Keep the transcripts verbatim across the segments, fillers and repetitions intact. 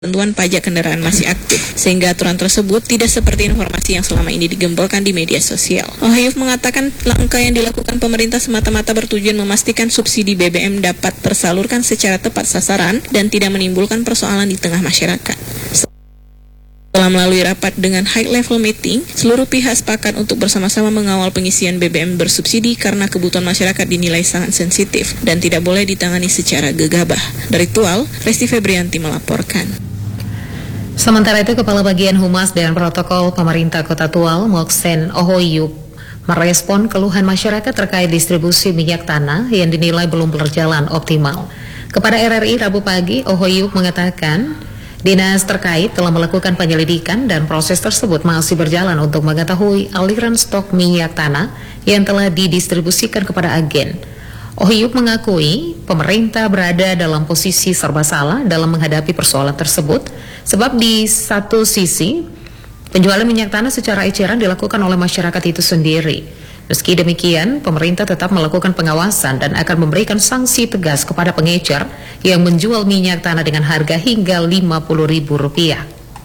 Ketentuan pajak kendaraan masih aktif, sehingga aturan tersebut tidak seperti informasi yang selama ini digemborkan di media sosial. Ohayuf mengatakan langkah yang dilakukan pemerintah semata-mata bertujuan memastikan subsidi B B M dapat tersalurkan secara tepat sasaran dan tidak menimbulkan persoalan di tengah masyarakat. Setelah melalui rapat dengan high level meeting, seluruh pihak sepakat untuk bersama-sama mengawal pengisian B B M bersubsidi karena kebutuhan masyarakat dinilai sangat sensitif dan tidak boleh ditangani secara gegabah. Dari Tual, Resti Febrianti melaporkan. Sementara itu, Kepala Bagian Humas dan Protokol Pemerintah Kota Tual, Moksen Ohoyup, merespon keluhan masyarakat terkait distribusi minyak tanah yang dinilai belum berjalan optimal. Kepada R R I Rabu pagi, Ohoyup mengatakan dinas terkait telah melakukan penyelidikan dan proses tersebut masih berjalan untuk mengetahui aliran stok minyak tanah yang telah didistribusikan kepada agen. Ohoyup mengakui pemerintah berada dalam posisi serba salah dalam menghadapi persoalan tersebut, sebab di satu sisi penjualan minyak tanah secara eceran dilakukan oleh masyarakat itu sendiri. Meski demikian, pemerintah tetap melakukan pengawasan dan akan memberikan sanksi tegas kepada pengecer yang menjual minyak tanah dengan harga hingga lima puluh ribu rupiah.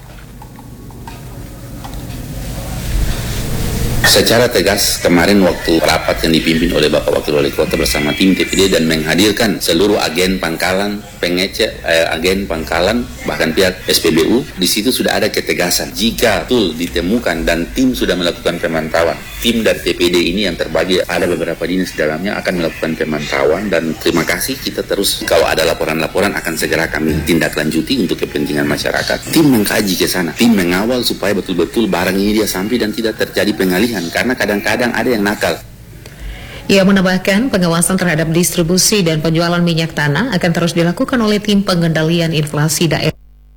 Secara tegas kemarin waktu rapat yang dipimpin oleh Bapak Wakil Wali Kota bersama tim T P D dan menghadirkan seluruh agen pangkalan, pengecer, eh, agen pangkalan, bahkan pihak S P B U, di situ sudah ada ketegasan. Jika betul ditemukan dan tim sudah melakukan pemantauan, tim dari T P D ini yang terbagi ada beberapa dinas di dalamnya akan melakukan pemantauan dan terima kasih kita terus kalau ada laporan-laporan akan segera kami tindak lanjuti untuk kepentingan masyarakat. Tim mengkaji ke sana, tim mengawal supaya betul-betul barang ini dia sampai dan tidak terjadi pengalihan. Karena kadang-kadang ada yang nakal. Ia menambahkan pengawasan terhadap distribusi dan penjualan minyak tanah akan terus dilakukan oleh tim pengendalian inflasi daerah.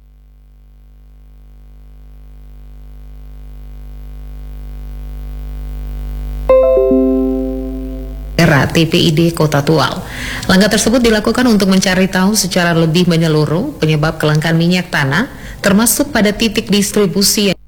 T P I D Kota Tual. Langkah tersebut dilakukan untuk mencari tahu secara lebih menyeluruh penyebab kelangkaan minyak tanah, termasuk pada titik distribusi yang